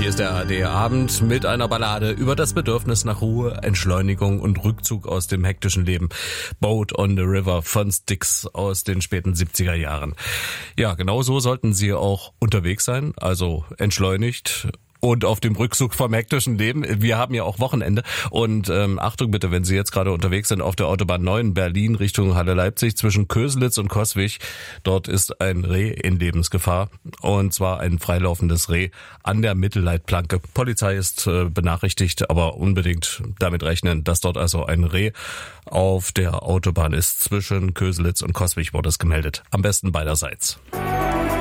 Hier ist der ARD-Abend mit einer Ballade über das Bedürfnis nach Ruhe, Entschleunigung und Rückzug aus dem hektischen Leben. Boat on the River von Styx aus den späten 70er Jahren. Ja, genau so sollten Sie auch unterwegs sein, also entschleunigt und auf dem Rückzug vom hektischen Leben. Wir haben ja auch Wochenende und Achtung bitte, wenn Sie jetzt gerade unterwegs sind auf der Autobahn 9 Berlin Richtung Halle Leipzig zwischen Köselitz und Coswig. Dort ist ein Reh in Lebensgefahr und zwar ein freilaufendes Reh an der Mittelleitplanke. Polizei ist benachrichtigt, aber unbedingt damit rechnen, dass dort also ein Reh auf der Autobahn ist. Zwischen Köselitz und Coswig wurde es gemeldet. Am besten beiderseits.